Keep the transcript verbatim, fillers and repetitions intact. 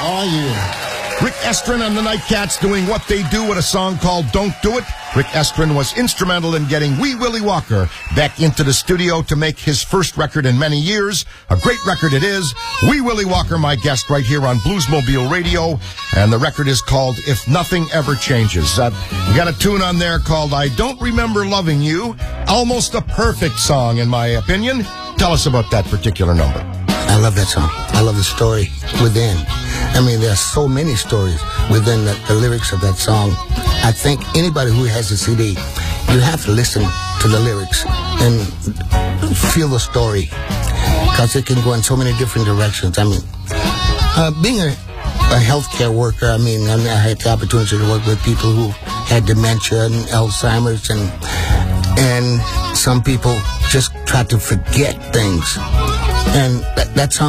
Oh, yeah. Rick Estrin and the Nightcats doing what they do with a song called Don't Do It. Rick Estrin was instrumental in getting Wee Willie Walker back into the studio to make his first record in many years. A great record it is. Wee Willie Walker, my guest right here on Bluesmobile Radio. And the record is called If Nothing Ever Changes. Uh, we got a tune on there called I Don't Remember Loving You. Almost a perfect song, in my opinion. Tell us about that particular number. I love that song. I love the story within. I mean, there are so many stories within the, the lyrics of that song. I think anybody who has a C D, you have to listen to the lyrics and feel the story, because it can go in so many different directions. I mean, uh, being a, a healthcare worker, I mean, I mean, I had the opportunity to work with people who had dementia and Alzheimer's, and and some people just try to forget things. And that, that song